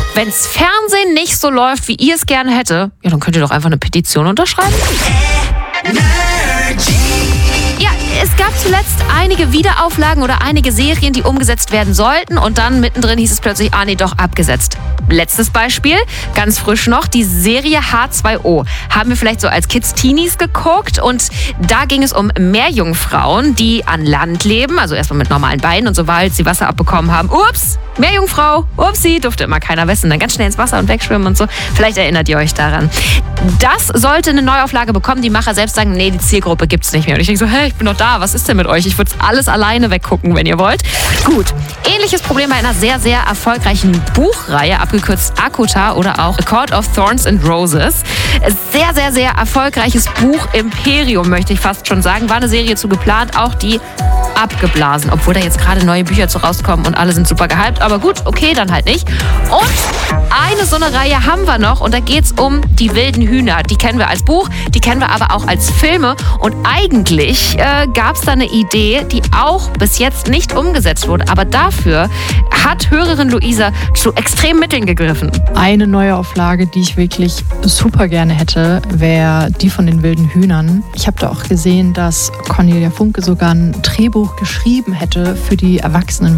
Wenn's Fernsehen nicht so läuft, wie ihr es gerne hätte, ja, dann könnt ihr doch einfach eine Petition unterschreiben. Ja, es gab zuletzt einige Wiederauflagen oder einige Serien, die umgesetzt werden sollten und dann mittendrin hieß es plötzlich, nee, doch abgesetzt. Letztes Beispiel, ganz frisch noch, die Serie H2O. Haben wir vielleicht so als Kids Teenies geguckt und da ging es um Meerjungfrauen, die an Land leben, also erstmal mit normalen Beinen und sobald sie Wasser abbekommen haben, ups, Meerjungfrau, upsie, durfte immer keiner wissen, dann ganz schnell ins Wasser und wegschwimmen und so. Vielleicht erinnert ihr euch daran. Das sollte eine Neuauflage bekommen. Die Macher selbst sagen, nee, die Zielgruppe gibt's nicht mehr. Und ich denke so, ich bin doch da, was ist denn mit euch? Ich würde alles alleine weggucken, wenn ihr wollt. Gut, ähnliches Problem bei einer sehr, sehr erfolgreichen Buchreihe, abgekürzt ACOTAR oder auch A Court of Thorns and Roses. Sehr, sehr, sehr erfolgreiches Buchimperium, möchte ich fast schon sagen. War eine Serie zu geplant, auch die abgeblasen, obwohl da jetzt gerade neue Bücher zu rauskommen und alle sind super gehypt. Aber gut, okay, dann halt nicht. Und eine so eine Reihe haben wir noch und da geht's um die wilden Hühner. Die kennen wir als Buch, die kennen wir aber auch als Filme und eigentlich gab's da eine Idee, die auch bis jetzt nicht umgesetzt wurde. Aber dafür hat Hörerin Luisa zu extremen Mitteln gegriffen. Eine Neuauflage, die ich wirklich super gerne hätte, wäre die von den wilden Hühnern. Ich habe da auch gesehen, dass Cornelia Funke sogar ein Drehbuch geschrieben hätte für die Erwachsenen.